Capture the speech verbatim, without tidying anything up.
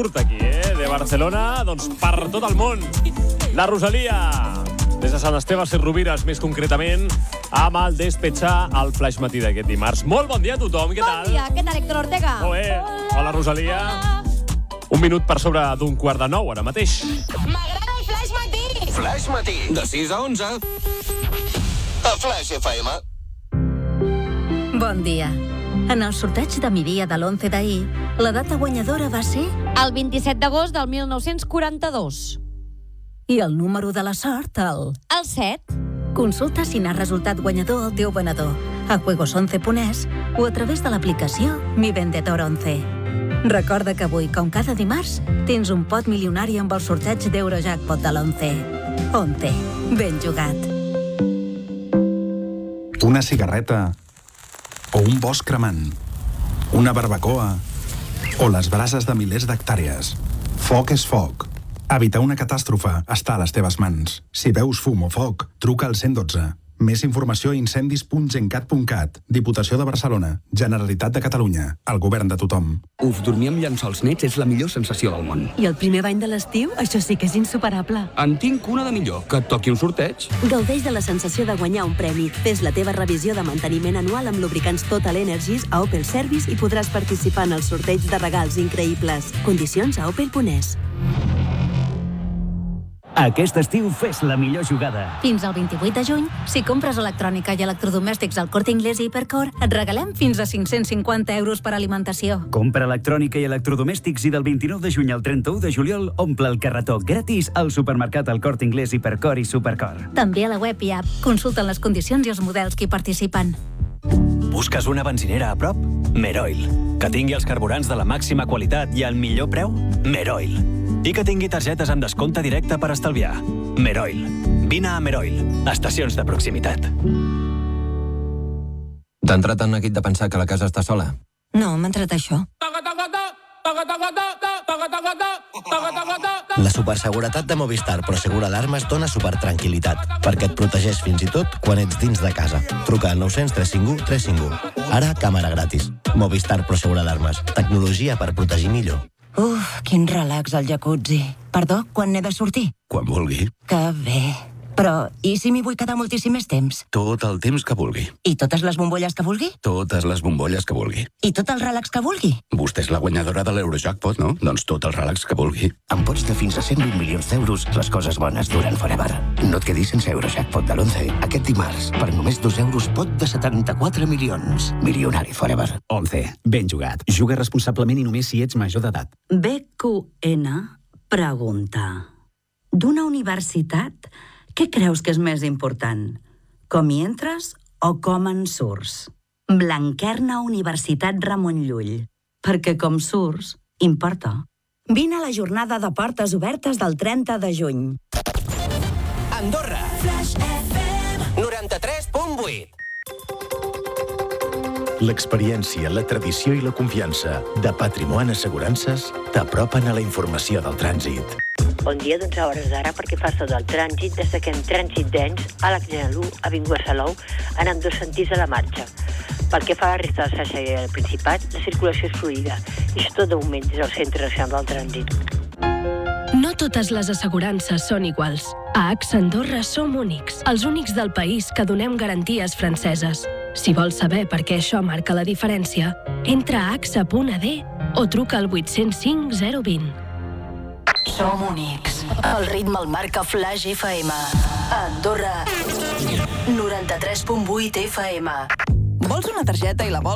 surt aquí, eh? De Barcelona, doncs per tot el món. La Rosalia, des de Sant Esteve Sesrovires, més concretament, amb el Despetxar al Flaix Matí d'aquest dimarts. Molt bon dia a tothom, què tal? Bon dia, què tal, Héctor Ortega? Molt bé. Hola, Rosalia. Un minut per sobre d'un quart de nou, ara mateix. M'agrada el Flaix Matí! Flaix Matí, de sis a onze. A Flaix F M. Bon dia. En el sorteig de migdia de l'onze d'ahir, la data guanyadora va ser... El vint-i-set d'agost del mil nou-cents quaranta-dos. I el número de la sort, el... El set. Consulta si n'ha resultat guanyador el teu venedor a juegos once punt es o a través de l'aplicació Mi Vendedor onze. Recorda que avui, com cada dimarts, tens un pot milionari amb el sorteig d'Eurojackpot de l'onze. onze. Ben jugat. Una cigarreta o un bosc cremant, una barbacoa o les brases de milers d'hectàrees. Foc és foc. Evitar una catàstrofe està a les teves mans. Si veus fum o foc, truca al cent dotze. Més informació a incendis punt gencat punt cat. Diputació de Barcelona. Generalitat de Catalunya. El govern de tothom. Uf, dormir amb llençols nets és la millor sensació del món. I el primer bany de l'estiu? Això sí que és insuperable. En tinc una de millor, que et toqui un sorteig. Gaudeix de la sensació de guanyar un premi. Fes la teva revisió de manteniment anual amb lubricants Total Energies a Opel Service i podràs participar en el sorteig de regals increïbles. Condicions a opel punt es. Aquest estiu fes la millor jugada. Fins al vint-i-vuit de juny, si compres electrònica i electrodomèstics al Corte Inglés i Hipercor, et regalem fins a cinc-cents cinquanta euros per alimentació. Compra electrònica i electrodomèstics i del vint-i-nou de juny al trenta-u de juliol omple el carretó gratis al supermercat al Corte Inglés, Hipercor i Supercor. També a la web i app. Consulten les condicions i els models que hi participen. Busques una benzinera a prop? Meroil. Que tingui els carburants de la màxima qualitat i al millor preu? Meroil. I que tingui targetes amb descompte directe per estalviar. Meroil. Vine a Meroil. Estacions de proximitat. T'ha entrat en neguit de pensar que la casa està sola? No, m'ha entrat això. La superseguretat de Movistar Prosegur Alarmes dona supertranquil·litat, perquè et protegeix fins i tot quan ets dins de casa. Truca al nou cents tres cinc u tres cinc u. Ara, càmera gratis. Movistar Prosegur Alarmes. Tecnologia per protegir millor. Uf, quin relax al jacuzzi. Perdó, quan n'he de sortir? Quan vulgui. Que bé. Però, i si m'hi vull quedar moltíssim més temps? Tot el temps que vulgui. I totes les bombolles que vulgui? Totes les bombolles que vulgui. I tot el relax que vulgui? Vostè és la guanyadora de l'Eurojackpot, no? Doncs tot el relax que vulgui. Amb pots de fins a cent vint milions d'euros, les coses bones duren forever. No et quedis sense Eurojackpot de l'onze. Aquest dimarts, per només dos euros, pot de setanta-quatre milions. Milionari forever. onze. Ben jugat. Juga responsablement i només si ets major d'edat. B Q N pregunta. D'una universitat, què creus que és més important? Com hi entres o com en surts? Blanquerna Universitat Ramon Llull. Perquè com surts, importa. Vine a la jornada de portes obertes del trenta de juny. Andorra. Flaix F M. noranta-tres punt vuit. L'experiència, la tradició i la confiança de Patrimoni Assegurances t'apropen a la informació del trànsit. Bon dia, doncs a hores d'ara, perquè passa del trànsit, destaquem trànsit dens a l'Accent u, a Avinguda Salou, en ambdós sentits a la marxa. Pel que fa a la resta de la xarxa del Principat, la circulació és fluida, i això de moment des del Centre Nacional del Trànsit. No totes les assegurances són iguals. A A X A Andorra som únics, els únics del país que donem garanties franceses. Si vols saber per què això marca la diferència, entra a axa punt a d o truca al vuit zero cinc zero dos zero. Som únics. El ritme el marca Flaix F M. A Andorra, noranta-tres punt vuit F M. Vols una targeta i la vols